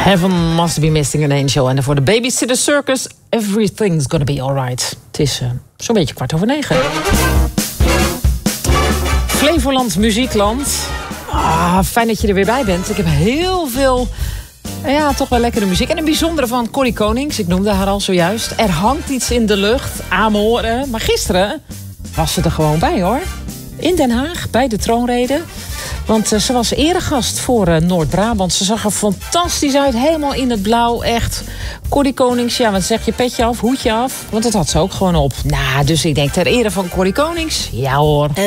Heaven Must Be Missing an Angel. En voor de Babysitter Circus, Everything's Gonna Be Alright. Het is zo'n beetje 9:15. Flevoland Muziekland. Fijn dat je er weer bij bent. Ik heb heel veel, toch wel lekkere muziek. En een bijzondere van Corrie Konings. Ik noemde haar al zojuist. Er hangt iets in de lucht, Amoren. Maar gisteren was ze er gewoon bij, hoor. In Den Haag, bij de troonrede. Want ze was eregast voor Noord-Brabant. Ze zag er fantastisch uit, helemaal in het blauw, echt. Corrie Konings, wat zeg je, petje af, hoedje af? Want dat had ze ook gewoon op. Dus ik denk, ter ere van Corrie Konings, ja hoor.